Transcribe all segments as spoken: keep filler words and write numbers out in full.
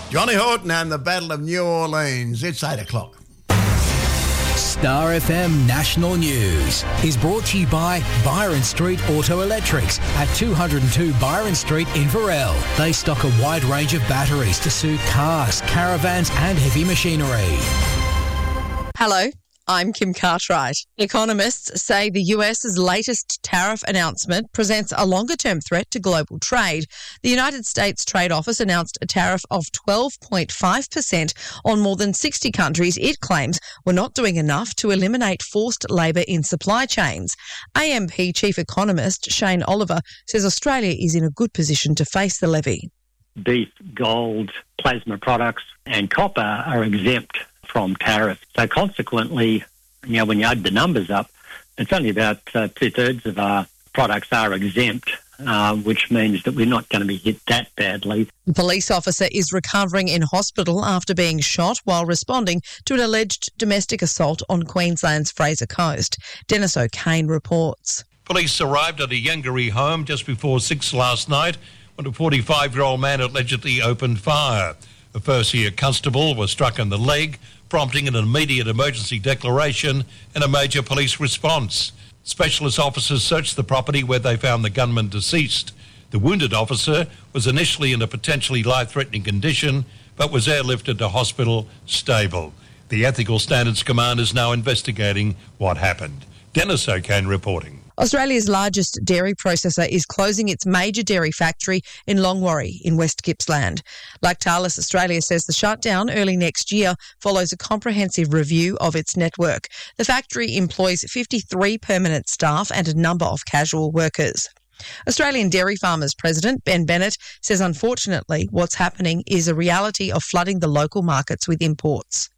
Johnny Horton and the Battle of New Orleans. It's eight o'clock. Star F M National News is brought to you by Byron Street Auto Electrics at two oh two Byron Street in Varel. They stock a wide range of batteries to suit cars, caravans and heavy machinery. Hello, I'm Kim Cartwright. Economists say the US's latest tariff announcement presents a longer-term threat to global trade. The United States Trade Office announced a tariff of twelve point five percent on more than sixty countries it claims were not doing enough to eliminate forced labour in supply chains. A M P Chief Economist Shane Oliver says Australia is in a good position to face the levy. Beef, gold, plasma products and copper are exempt from tariffs. So consequently, you know, when you add the numbers up, it's only about uh, two-thirds of our products are exempt, uh, which means that we're not going to be hit that badly. The police officer is recovering in hospital after being shot while responding to an alleged domestic assault on Queensland's Fraser Coast. Dennis O'Kane reports. Police arrived at a Yangaree home just before six last night when a forty-five-year-old man allegedly opened fire. A first-year constable was struck in the leg, prompting an immediate emergency declaration and a major police response. Specialist officers searched the property where they found the gunman deceased. The wounded officer was initially in a potentially life-threatening condition, but was airlifted to hospital stable. The Ethical Standards Command is now investigating what happened. Dennis O'Kane reporting. Australia's largest dairy processor is closing its major dairy factory in Longwarry in West Gippsland. Lactalis Australia says the shutdown early next year follows a comprehensive review of its network. The factory employs fifty-three permanent staff and a number of casual workers. Australian Dairy Farmers President Ben Bennett says unfortunately what's happening is a reality of flooding the local markets with imports.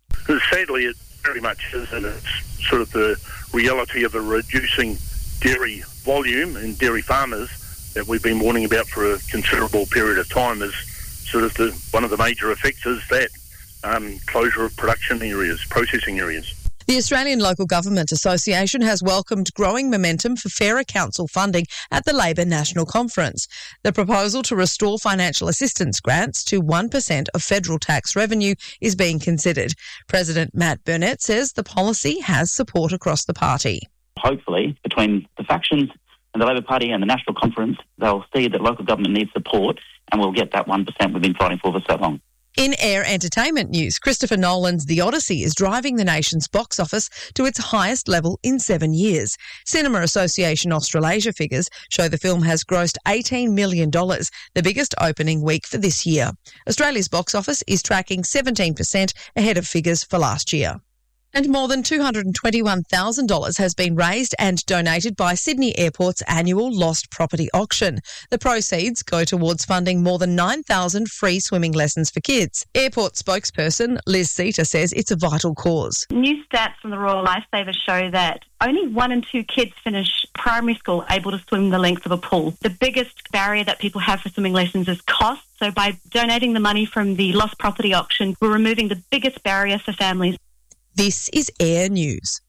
Sadly, it very much is, and it's sort of the reality of a reducing dairy volume and dairy farmers that we've been warning about for a considerable period of time. Is sort of the one of the major effects is that um, closure of production areas, processing areas. The Australian Local Government Association has welcomed growing momentum for fairer council funding at the Labor National Conference. The proposal to restore financial assistance grants to one percent of federal tax revenue is being considered. President Matt Burnett says the policy has support across the party. Hopefully, between the factions and the Labor Party and the National Conference, they'll see that local government needs support and we'll get that one percent we've been fighting for for so long. In air entertainment news, Christopher Nolan's The Odyssey is driving the nation's box office to its highest level in seven years. Cinema Association Australasia figures show the film has grossed eighteen million dollars, the biggest opening week for this year. Australia's box office is tracking seventeen percent ahead of figures for last year. And more than two hundred twenty-one thousand dollars has been raised and donated by Sydney Airport's annual Lost Property Auction. The proceeds go towards funding more than nine thousand free swimming lessons for kids. Airport spokesperson Liz Seater says it's a vital cause. New stats from the Royal Lifesavers show that only one in two kids finish primary school able to swim the length of a pool. The biggest barrier that people have for swimming lessons is cost. So by donating the money from the Lost Property Auction, we're removing the biggest barrier for families. This is Air News.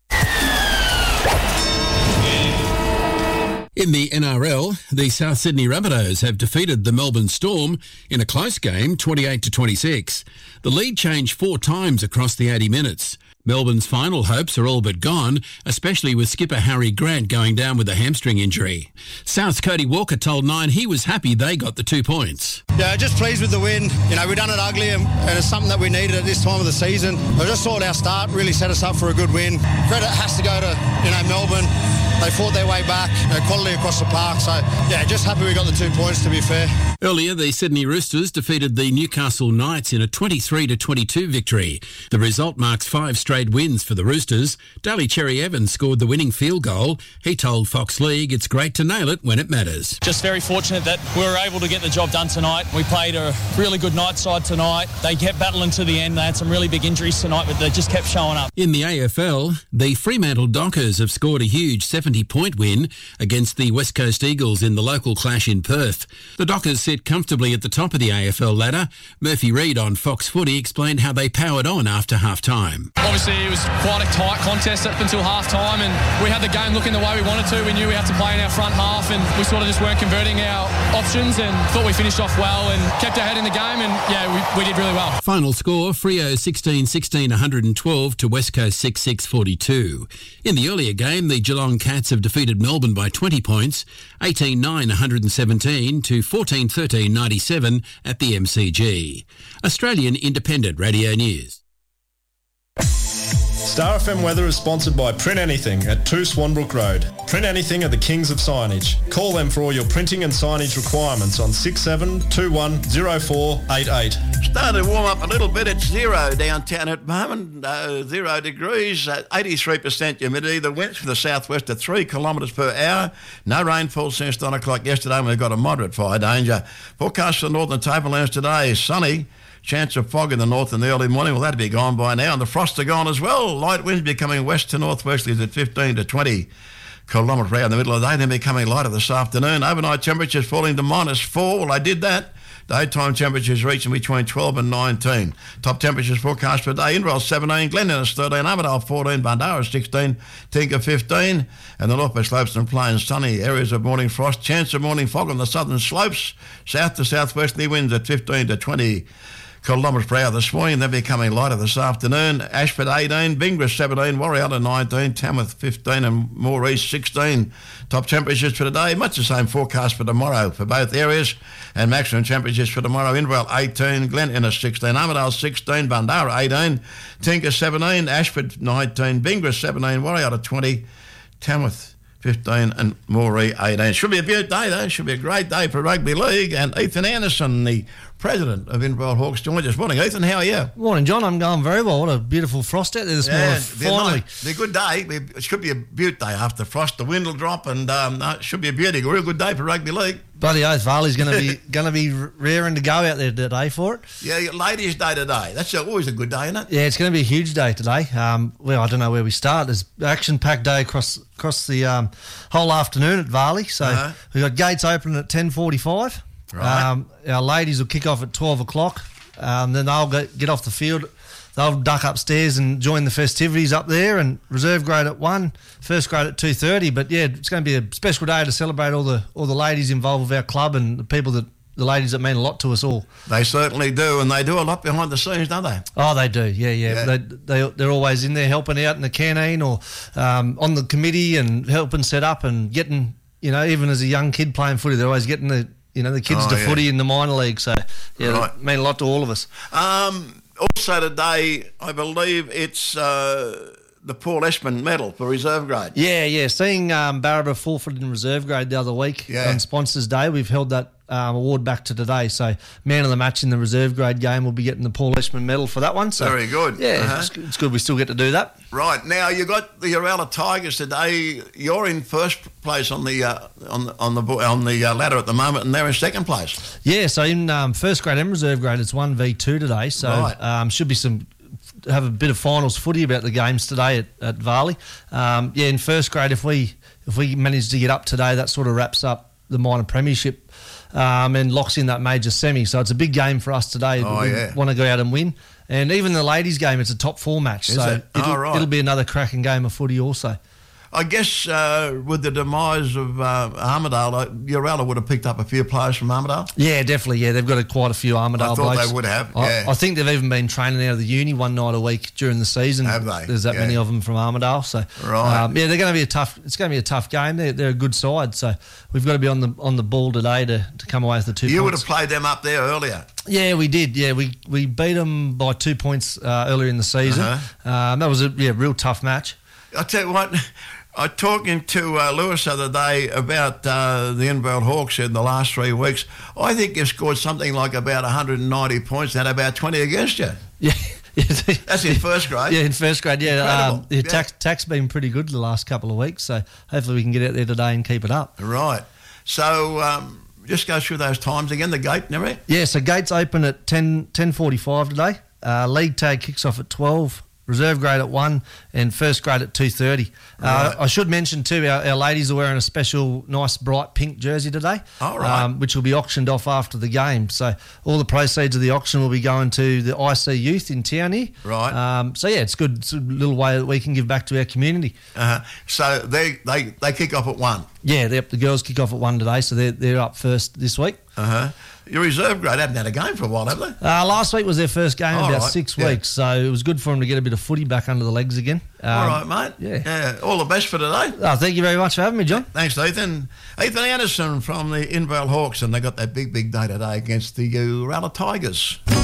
In the N R L, the South Sydney Rabbitohs have defeated the Melbourne Storm in a close game, twenty-eight to twenty-six. The lead changed four times across the eighty minutes. Melbourne's final hopes are all but gone, especially with skipper Harry Grant going down with a hamstring injury. South's Cody Walker told Nine he was happy they got the two points. Yeah, just pleased with the win. You know, we've done it ugly and, and it's something that we needed at this time of the season. I just thought our start really set us up for a good win. Credit has to go to, you know, Melbourne. They fought their way back, you know, quality across the park. So, yeah, just happy we got the two points, to be fair. Earlier, the Sydney Roosters defeated the Newcastle Knights in a twenty-three to twenty-two victory. The result marks five straight wins for the Roosters. Daly Cherry Evans scored the winning field goal. He told Fox League it's great to nail it when it matters. Just very fortunate that we were able to get the job done tonight. We played a really good night side tonight. They kept battling to the end. They had some really big injuries tonight, but they just kept showing up. In the A F L, the Fremantle Dockers have scored a huge seventy-point win against the West Coast Eagles in the local clash in Perth. The Dockers sit sit comfortably at the top of the A F L ladder. Murphy Reid on Fox Footy explained how they powered on after half-time. Obviously, it was quite a tight contest up until half-time, and we had the game looking the way we wanted to. We knew we had to play in our front half, and we sort of just weren't converting our options, and thought we finished off well and kept our head in the game, and, yeah, we, we did really well. Final score, Freo sixteen sixteen one hundred twelve to West Coast six six forty-two. In the earlier game, the Geelong Cats have defeated Melbourne by twenty points, eighteen nine one hundred seventeen to fourteen thirteen ninety-seven at the M C G. Australian Independent Radio News. Star F M weather is sponsored by Print Anything at two Swanbrook Road. Print Anything are the kings of signage. Call them for all your printing and signage requirements on six seven two one zero four eight eight. Starting to warm up a little bit. It's zero downtown at the moment, uh, zero degrees, uh, eighty-three percent humidity. The winds from the southwest are three kilometres per hour. No rainfall since nine o'clock yesterday when we got a moderate fire danger. Forecast for the northern tablelands today is sunny. Chance of fog in the north in the early morning. Well, that'd be gone by now. And the frosts are gone as well. Light winds becoming west to northwesterlies at fifteen to twenty kilometres per hour in the middle of the day. Then becoming lighter this afternoon. Overnight temperatures falling to minus four. Well, I did that. Daytime temperatures reaching between twelve and nineteen. Top temperatures forecast for today. Inverell seventeen, Glen Innes thirteen, Armidale fourteen, Bundarra sixteen, Tinker fifteen. And the northwest slopes and plains sunny. Areas of morning frost. Chance of morning fog on the southern slopes. South to southwesterly winds at fifteen to twenty kilometres per hour this morning. They're becoming lighter this afternoon. Ashford eighteen, Bingras seventeen, Warrialla nineteen, Tamworth fifteen and Moore East sixteen. Top temperatures for today, much the same forecast for tomorrow for both areas. And maximum temperatures for tomorrow, Inverell eighteen, Glen Innes sixteen, Armidale sixteen, Bundarra eighteen, Tinker seventeen, Ashford nineteen, Bingras seventeen, Warrialla twenty, Tamworth fifteen and Moree eighteen. Should be a beaut day though. Should be a great day for rugby league. And Ethan Anderson, the president of Inverell Hawks, joins us. Morning, Ethan. How are you? Morning, John. I'm going very well. What a beautiful frost out there this yeah, morning. Finally. They're a good day. It should be a beaut day after frost. The wind will drop and um, no, it should be a beauty. A real good day for rugby league. Bloody oath, Varley's going to be going to be raring to go out there today for it. Yeah, ladies' day today. That's always a good day, isn't it? Yeah, it's going to be a huge day today. Um, well, I don't know where we start. There's action-packed day across across the um, whole afternoon at Varley. So uh-huh. we've got gates open at ten forty-five. Right. Um, our ladies will kick off at twelve o'clock. Um, then they'll get, get off the field. They'll duck upstairs and join the festivities up there, and reserve grade at one, first grade at two thirty. But yeah, it's going to be a special day to celebrate all the all the ladies involved with our club and the people that the ladies that mean a lot to us all. They certainly do, and they do a lot behind the scenes, don't they? Oh, they do. Yeah, yeah. yeah. They they they're always in there helping out in the canteen or um, on the committee and helping set up and getting, you know, even as a young kid playing footy, they're always getting the you know the kids oh, to yeah. footy in the minor league. So yeah, right. they mean a lot to all of us. Um. Also today, I believe it's uh, the Paul Esmond medal for reserve grade. Yeah, yeah. Seeing um, Barrabra forfeit in reserve grade the other week yeah. on Sponsors Day, we've held that um, award back to today. So man of the match in the reserve grade game will be getting the Paul Esmond medal for that one. So very good. Yeah, uh-huh. it's, it's good we still get to do that. Right, now you got the Uralla Tigers today. You're in first place on the uh, on the on the on the uh, ladder at the moment, and they're in second place. Yeah, so in um, first grade and reserve grade, it's one v two today. So right. um, should be some have a bit of finals footy about the games today at, at Varley. Um, yeah, in first grade, if we if we manage to get up today, that sort of wraps up the minor premiership um, and locks in that major semi. So it's a big game for us today. Oh, we yeah. want to go out and win. And even the ladies' game, it's a top four match. Is so it? It'll, oh, right. it'll be another cracking game of footy also. I guess uh, with the demise of uh, Armidale, uh, Uralla would have picked up a few players from Armidale. Yeah, definitely. Yeah, they've got a, quite a few Armidale I thought blokes. they would have, I, yeah. I think they've even been training out of the uni one night a week during the season. Have they? There's that yeah. many of them from Armidale. So, right. um, yeah, they're going to be a tough. It's going to be a tough game. They're, they're a good side, so we've got to be on the on the ball today to, to come away with the two. You points. would have played them up there earlier. Yeah, we did. Yeah, we, we beat them by two points uh, earlier in the season. Uh-huh. Um, that was a yeah real tough match. I'll tell you what. I was talking to uh, Lewis the other day about uh, the Inverell Hawks in the last three weeks. I think you've scored something like about one hundred ninety points and had about twenty against you. Yeah. That's in first grade. Yeah, in first grade, yeah. Um, yeah, yeah. Tax, tax been pretty good the last couple of weeks, so hopefully we can get out there today and keep it up. Right. So um, just go through those times again, the gate and everything. Yeah, so gates open at ten, ten forty-five today. Uh, league tag kicks off at twelve. reserve grade at one, and first grade at two thirty. Uh, Right. I should mention too, our, our ladies are wearing a special, nice, bright pink jersey today, Oh, right. um, which will be auctioned off after the game. So all the proceeds of the auction will be going to the I C Youth in town here. Right. Um, so yeah, it's good. It's a little way that we can give back to our community. Uh-huh. So they they they kick off at one. Yeah, the, the girls kick off at one today, so they're they're up first this week. Uh huh. Your reserve grade haven't had a game for a while, have they? Uh, last week was their first game in Oh, about right. six Yeah. weeks, so it was good for them to get a bit of footy back under the legs again. Um, All right, mate. Yeah. yeah. All the best for today. Oh, thank you very much for having me, John. Thanks, Ethan. Ethan Anderson from the Inverell Hawks, and they got that big, big day today against the Uralla Tigers.